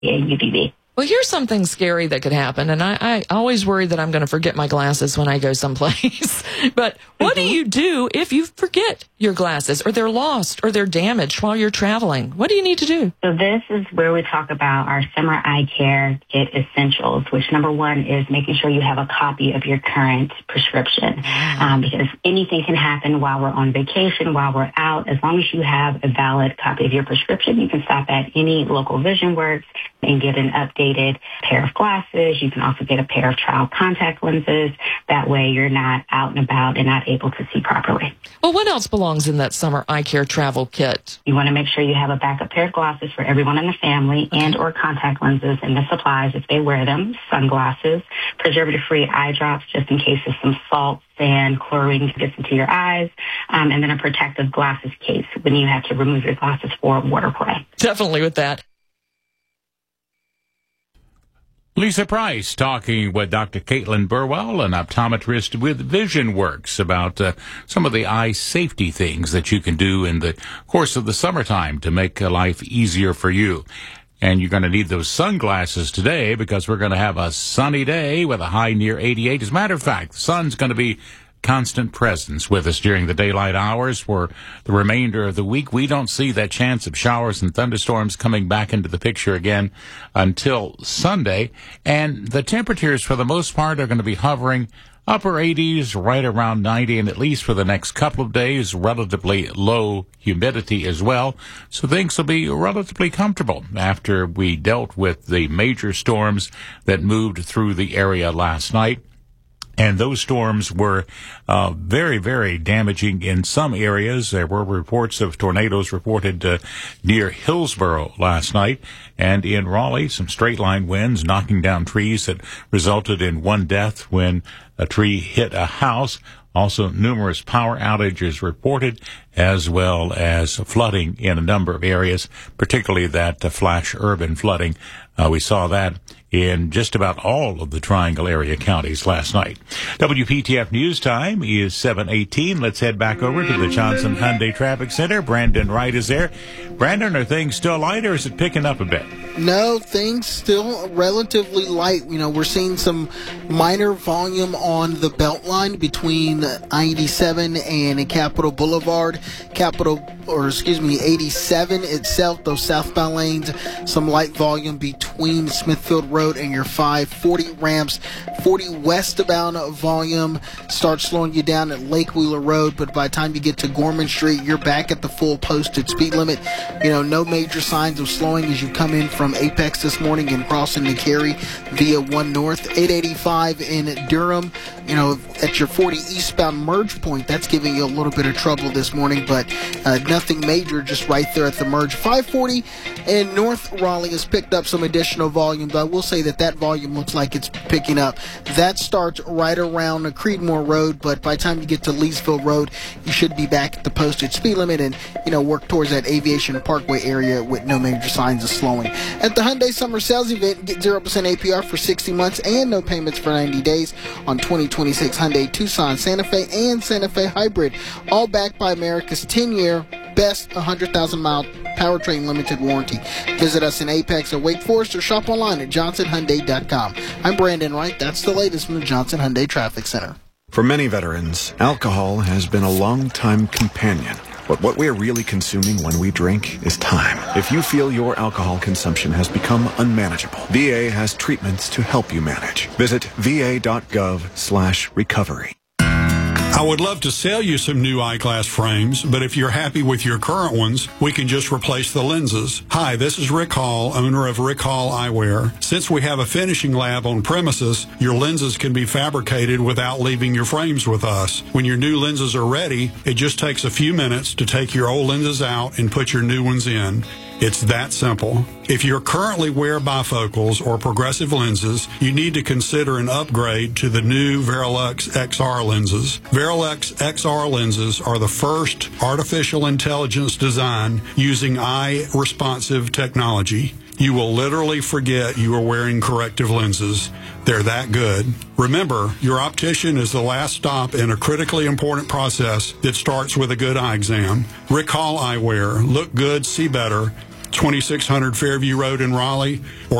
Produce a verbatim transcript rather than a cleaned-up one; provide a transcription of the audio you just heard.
U V B. Well, here's something scary that could happen, and I, I always worry that I'm going to forget my glasses when I go someplace. But what mm-hmm. do you do if you forget your glasses, or they're lost, or they're damaged while you're traveling? What do you need to do? So this is where we talk about our summer eye care kit essentials, which number one is making sure you have a copy of your current prescription, um, because anything can happen while we're on vacation, while we're out. As long as you have a valid copy of your prescription, you can stop at any local Vision Works and get an updated pair of glasses. You can also get a pair of trial contact lenses. That way you're not out and about and not able to see properly. Well, what else belongs in that summer eye care travel kit? You want to make sure you have a backup pair of glasses for everyone in the family, and or contact lenses and the supplies if they wear them, sunglasses, preservative-free eye drops just in case of some salt, sand, chlorine gets into your eyes, um, and then a protective glasses case when you have to remove your glasses for water play. Definitely with that. Lisa Price talking with Doctor Caitlin Burwell, an optometrist with Vision Works, about uh, some of the eye safety things that you can do in the course of the summertime to make uh, life easier for you. And you're going to need those sunglasses today because we're going to have a sunny day with a high near eighty-eight. As a matter of fact, the sun's going to be constant presence with us during the daylight hours for the remainder of the week. We don't see that chance of showers and thunderstorms coming back into the picture again until Sunday. And the temperatures, for the most part, are going to be hovering upper eighties, right around ninety, and at least for the next couple of days, relatively low humidity as well. So things will be relatively comfortable after we dealt with the major storms that moved through the area last night. And those storms were uh, very, very damaging in some areas. There were reports of tornadoes reported uh, near Hillsborough last night. And in Raleigh, some straight-line winds knocking down trees that resulted in one death when a tree hit a house. Also, numerous power outages reported, as well as flooding in a number of areas, particularly that uh, flash urban flooding. Uh, we saw that in just about all of the Triangle area counties last night. W P T F News Time is seven eighteen. Let's head back over to the Johnson Hyundai Traffic Center. Brandon Wright is there. Brandon, are things still light, or is it picking up a bit? No, things still relatively light. You know, we're seeing some minor volume on the Beltline between I eighty-seven and Capitol Boulevard. Capitol, or excuse me, eighty-seven itself, those southbound lanes, some light volume between Smithfield Road and your five forty ramps. forty westbound volume starts slowing you down at Lake Wheeler Road, but by the time you get to Gorman Street, you're back at the full posted speed limit. You know, no major signs of slowing as you come in from Apex this morning and crossing the Cary via one North. eight eighty-five in Durham, you know, at your forty eastbound merge point, that's giving you a little bit of trouble this morning, but uh, nothing major, just right there at the merge. five forty in North Raleigh has picked up some additional volume, but I will say that that volume looks like it's picking up. That starts right around Creedmoor Road, but by the time you get to Leesville Road, you should be back at the posted speed limit and, you know, work towards that Aviation Parkway area with no major signs of slowing. At the Hyundai Summer Sales Event, get zero percent A P R for sixty months and no payments for ninety days on twenty twenty-six Hyundai Tucson, Santa Fe, and Santa Fe Hybrid, all backed by America's ten-year best one hundred thousand mile powertrain limited warranty. Visit us in Apex or Wake Forest or shop online at johnson hyundai dot com. I'm Brandon Wright. That's the latest from the Johnson Hyundai Traffic Center. For many veterans, alcohol has been a long-time companion. But what we're really consuming when we drink is time. If you feel your alcohol consumption has become unmanageable, V A has treatments to help you manage. Visit va.gov slash recovery. I would love to sell you some new eyeglass frames, but if you're happy with your current ones, we can just replace the lenses. Hi, this is Rick Hall, owner of Rick Hall Eyewear. Since we have a finishing lab on premises, your lenses can be fabricated without leaving your frames with us. When your new lenses are ready, it just takes a few minutes to take your old lenses out and put your new ones in. It's that simple. If you currently wear bifocals or progressive lenses, you need to consider an upgrade to the new Verilux X R lenses. Verilux X R lenses are the first artificial intelligence design using eye-responsive technology. You will literally forget you are wearing corrective lenses. They're that good. Remember, your optician is the last stop in a critically important process that starts with a good eye exam. Rick Hall Eyewear. Look good, see better. twenty-six hundred Fairview Road in Raleigh, or